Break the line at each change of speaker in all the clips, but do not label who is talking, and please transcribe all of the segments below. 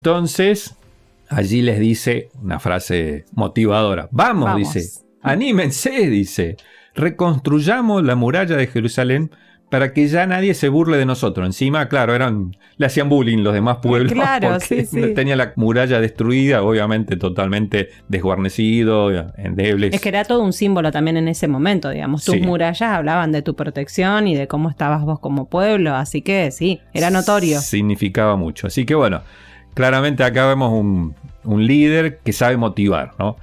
Entonces, allí les dice una frase motivadora. Vamos, dice, anímense, dice, reconstruyamos la muralla de Jerusalén para que ya nadie se burle de nosotros. Encima, claro, le hacían bullying los demás pueblos,
claro,
porque
sí.
tenía la muralla destruida, obviamente totalmente desguarnecido, endebles.
Es que era todo un símbolo también en ese momento, digamos. Tus murallas hablaban de tu protección y de cómo estabas vos como pueblo, así que sí, era notorio.
Significaba mucho. Así que bueno, claramente acá vemos un líder que sabe motivar, ¿no?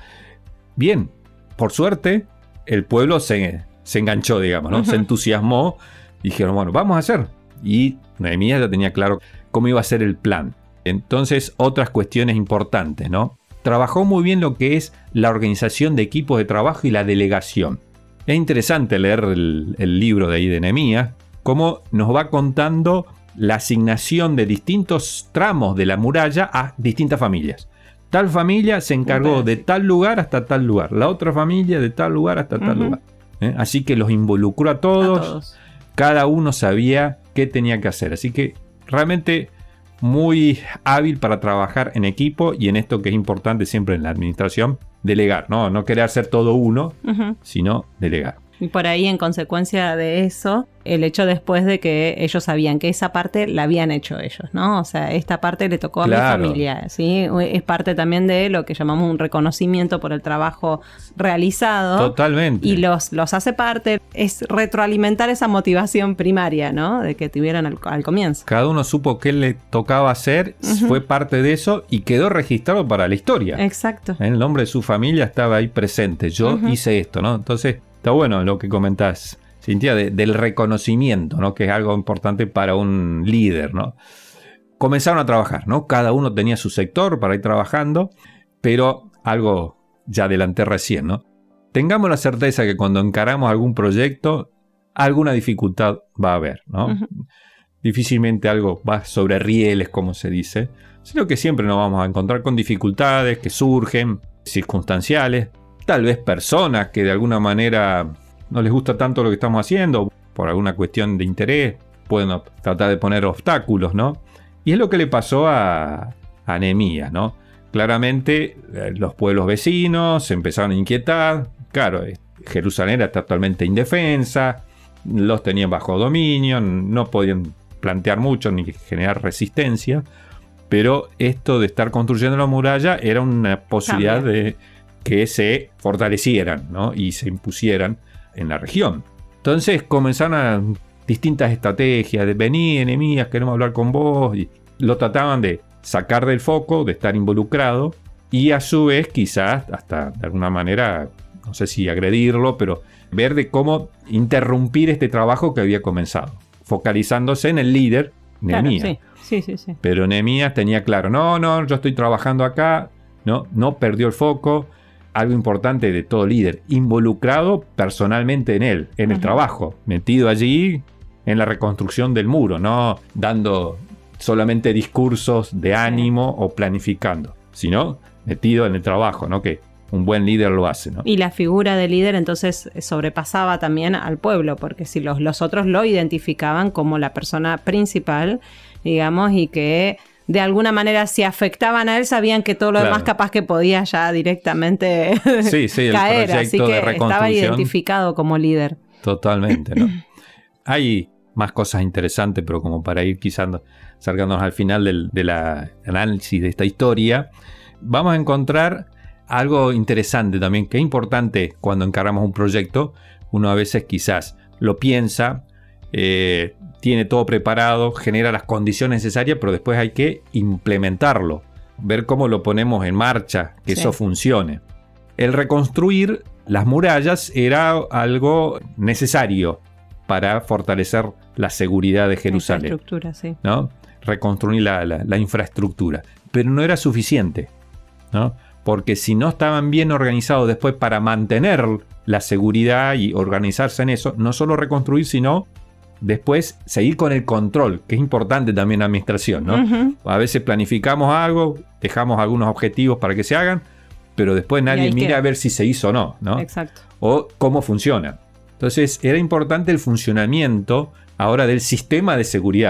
Bien, por suerte, el pueblo se enganchó, digamos, ¿no? Se entusiasmó. Dijeron, bueno, vamos a hacer. Y Nehemías ya tenía claro cómo iba a ser el plan. Entonces, otras cuestiones importantes, ¿no? Trabajó muy bien lo que es la organización de equipos de trabajo y la delegación. Es interesante leer el libro de ahí de Nehemías, cómo nos va contando la asignación de distintos tramos de la muralla a distintas familias. Tal familia se encargó de tal lugar hasta tal lugar. La otra familia de tal lugar hasta tal lugar. Así que los involucró a todos. Cada uno sabía qué tenía que hacer. Así que realmente muy hábil para trabajar en equipo y en esto que es importante siempre en la administración, delegar. No querer hacer todo uno, sino delegar.
Y por ahí, en consecuencia de eso, el hecho después de que ellos sabían que esa parte la habían hecho ellos, ¿no? O sea, esta parte le tocó a mi familia, ¿sí? Es parte también de lo que llamamos un reconocimiento por el trabajo realizado.
Totalmente.
Y los hace parte, es retroalimentar esa motivación primaria, ¿no? De que tuvieran al comienzo.
Cada uno supo qué le tocaba hacer, fue parte de eso y quedó registrado para la historia.
Exacto.
El nombre de su familia estaba ahí presente. Yo hice esto, ¿no? Entonces, está bueno lo que comentás, Cintia, del reconocimiento, ¿no? Que es algo importante para un líder, ¿no? Comenzaron a trabajar, ¿no? Cada uno tenía su sector para ir trabajando, pero algo ya adelanté recién, ¿no? Tengamos la certeza que cuando encaramos algún proyecto, alguna dificultad va a haber, ¿no? Difícilmente algo va sobre rieles, como se dice, sino que siempre nos vamos a encontrar con dificultades que surgen, circunstanciales, tal vez personas que de alguna manera no les gusta tanto lo que estamos haciendo, por alguna cuestión de interés, pueden tratar de poner obstáculos, ¿no? Y es lo que le pasó a Nehemías, ¿no? Claramente los pueblos vecinos se empezaron a inquietar. Claro, Jerusalén era totalmente indefensa, los tenían bajo dominio, no podían plantear mucho ni generar resistencia, pero esto de estar construyendo la muralla era una posibilidad de que se fortalecieran, ¿no? Y se impusieran en la región. Entonces comenzaron distintas estrategias de venir, Nehemías, queremos hablar con vos, y lo trataban de sacar del foco, de estar involucrado, y a su vez quizás hasta de alguna manera, no sé si agredirlo, pero ver de cómo interrumpir este trabajo que había comenzado, focalizándose en el líder, Nehemías.
Claro, sí.
Pero Nehemías tenía claro, no, yo estoy trabajando acá, no perdió el foco. Algo importante de todo líder, involucrado personalmente en él, en el trabajo, metido allí en la reconstrucción del muro, no dando solamente discursos de ánimo o planificando, sino metido en el trabajo, ¿no? Que un buen líder lo hace, ¿no?
Y la figura de líder entonces sobrepasaba también al pueblo, porque si los otros lo identificaban como la persona principal, digamos, y que de alguna manera si afectaban a él sabían que todo lo demás capaz que podía ya directamente caer, así que estaba identificado como líder.
Totalmente, ¿no? Hay más cosas interesantes, pero como para ir quizás acercándonos al final del análisis de esta historia, vamos a encontrar algo interesante también, que es importante cuando encaramos un proyecto. Uno a veces quizás lo piensa, tiene todo preparado, genera las condiciones necesarias, pero después hay que implementarlo, ver cómo lo ponemos en marcha, que eso funcione. El reconstruir las murallas era algo necesario para fortalecer la seguridad de Jerusalén.
Infraestructura,
¿no? Reconstruir la infraestructura. Pero no era suficiente, ¿no? Porque si no estaban bien organizados después para mantener la seguridad y organizarse en eso, no solo reconstruir, sino después seguir con el control, que es importante también en la administración, ¿no? A veces planificamos algo, dejamos algunos objetivos para que se hagan, pero después nadie mira a ver si se hizo o no, ¿no?
Exacto.
O cómo funciona. Entonces era importante el funcionamiento ahora del sistema de seguridad.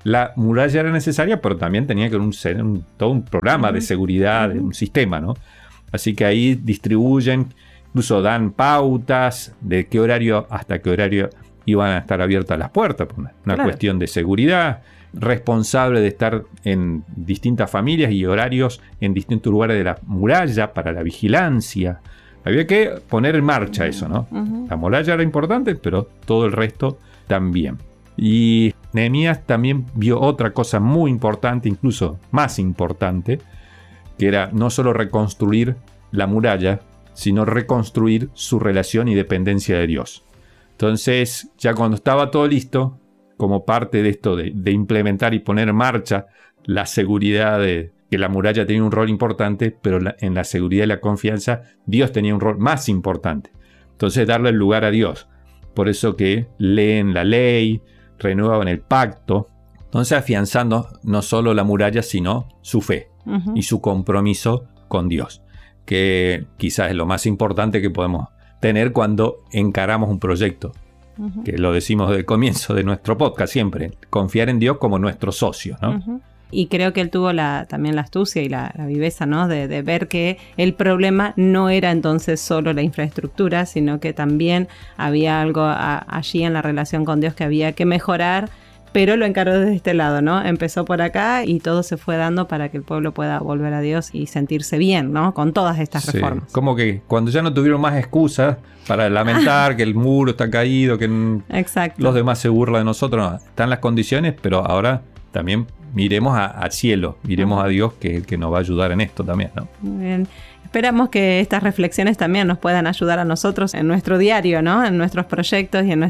la muralla era necesaria, pero también tenía que ser todo un programa de seguridad, un sistema, ¿no? Así que ahí distribuyen, incluso dan pautas de qué horario hasta qué horario iban a estar abiertas las puertas, por una cuestión de seguridad, responsable de estar en distintas familias y horarios en distintos lugares de la muralla para la vigilancia. Había que poner en marcha eso, ¿no? La muralla era importante, pero todo el resto también. Y Nehemías también vio otra cosa muy importante, incluso más importante, que era no solo reconstruir la muralla, sino reconstruir su relación y dependencia de Dios. Entonces, ya cuando estaba todo listo, como parte de esto de implementar y poner en marcha la seguridad de que la muralla tenía un rol importante, pero en la seguridad y la confianza, Dios tenía un rol más importante. Entonces, darle el lugar a Dios. Por eso que leen la ley, renuevan el pacto, entonces afianzando no solo la muralla, sino su fe y su compromiso con Dios, que quizás es lo más importante que podemos tener cuando encaramos un proyecto, que lo decimos desde el comienzo de nuestro podcast siempre, confiar en Dios como nuestro socio, ¿no?
Y creo que él tuvo también la astucia y la viveza, ¿no? De ver que el problema no era entonces solo la infraestructura, sino que también había algo allí en la relación con Dios que había que mejorar, pero lo encaró desde este lado, ¿no? Empezó por acá y todo se fue dando para que el pueblo pueda volver a Dios y sentirse bien, ¿no? Con todas estas reformas.
Como que cuando ya no tuvieron más excusas para lamentar que el muro está caído, que los demás se burlan de nosotros, no, están las condiciones, pero ahora también miremos al cielo, miremos a Dios, que es el que nos va a ayudar en esto también, ¿no?
Muy bien. Esperamos que estas reflexiones también nos puedan ayudar a nosotros en nuestro diario, ¿no? En nuestros proyectos y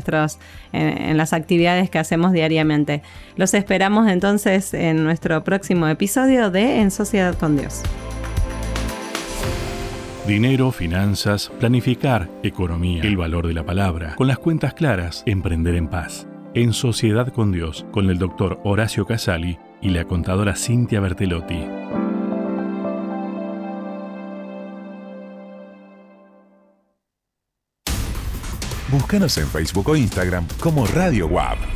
en las actividades que hacemos diariamente. Los esperamos entonces en nuestro próximo episodio de En Sociedad con Dios.
Dinero, finanzas, planificar, economía, el valor de la palabra, con las cuentas claras, emprender en paz. En Sociedad con Dios, con el Dr. Horacio Casali y la contadora Cintia Bertelotti.
Búscanos en Facebook o Instagram como Radio WAP.